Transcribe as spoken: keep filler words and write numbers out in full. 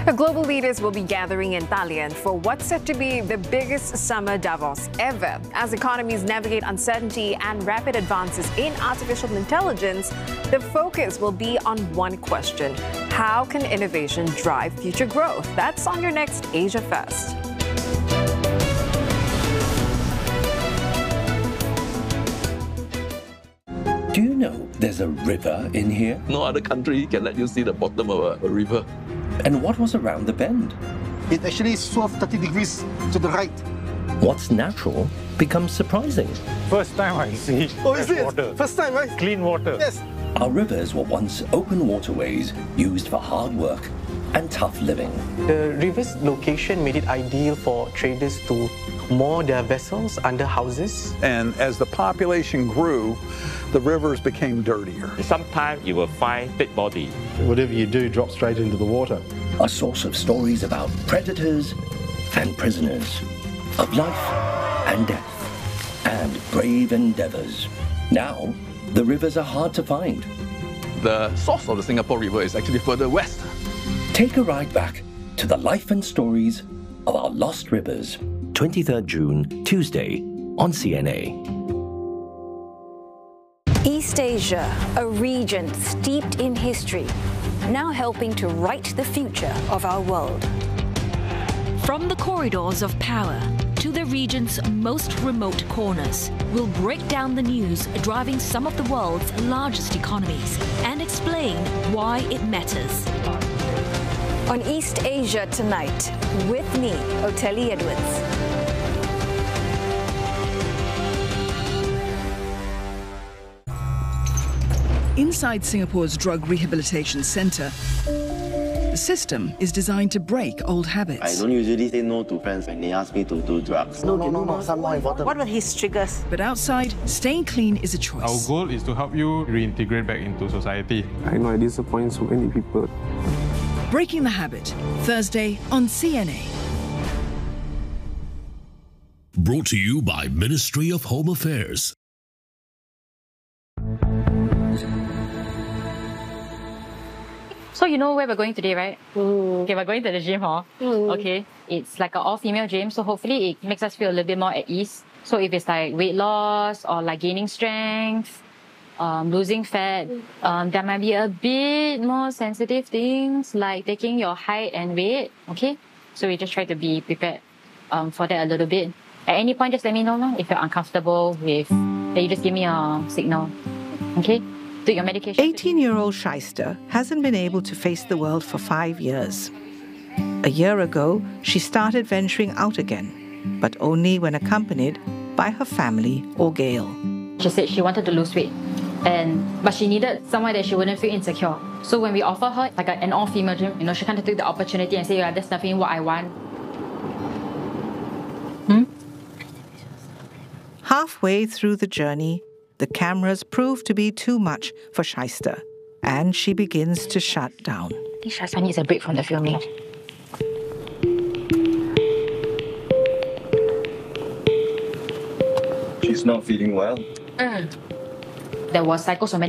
The global leaders will be gathering in Tallinn for what's set to be the biggest summer Davos ever. As economies navigate uncertainty and rapid advances in artificial intelligence, the focus will be on one question: how can innovation drive future growth? That's on your next Asia Fest. Do you know there's a river in here? No other country can let you see the bottom of a, a river. And what was around the bend? It actually swerved thirty degrees to the right. What's natural becomes surprising. First time I see Oh, is it? water. First time, right? Clean water. Yes. Our rivers were once open waterways used for hard work and tough living. The river's location made it ideal for traders to moor their vessels under houses. And as the population grew, the rivers became dirtier. Sometimes you will find dead body. Whatever you do drops straight into the water. A source of stories about predators and prisoners, of life and death, and brave endeavors. Now, the rivers are hard to find. The source of the Singapore River is actually further west. Take a ride back to the life and stories of our lost rivers. twenty-third June, Tuesday, on C N A. East Asia, a region steeped in history, now helping to write the future of our world. From the corridors of power to the region's most remote corners, we'll break down the news driving some of the world's largest economies and explain why it matters. On East Asia Tonight, with me, Oteli Edwards. Inside Singapore's Drug Rehabilitation Centre, the system is designed to break old habits. I don't usually say no to friends when they ask me to do drugs. No, no, no, no, some more important. What were his triggers? But outside, staying clean is a choice. Our goal is to help you reintegrate back into society. I know I disappoint so many people. Breaking the Habit, Thursday on C N A. Brought to you by Ministry of Home Affairs. So you know where we're going today, right? Mm. Okay, we're going to the gym hall. Mm. Okay, it's like an all-female gym, so hopefully it makes us feel a little bit more at ease. So if it's like weight loss or like gaining strength, um, losing fat, um, there might be a bit more sensitive things like taking your height and weight. Okay, so we just try to be prepared um, for that a little bit. At any point, just let me know no? if you're uncomfortable with. Then you just give me a signal. Okay. Your medication. eighteen-year-old Shyster hasn't been able to face the world for five years. A year ago, she started venturing out again, but only when accompanied by her family or Gail. She said she wanted to lose weight, and but she needed somewhere that she wouldn't feel insecure. So when we offer her like a, an all-female gym, you know, she kind of took the opportunity and said, "Yeah, that's nothing what I want." Hmm? Halfway through the journey, the cameras prove to be too much for Shyster, and she begins to shut down. I think Shyster needs a break from the filming. She's not feeling well. Mm. There was psychosomatic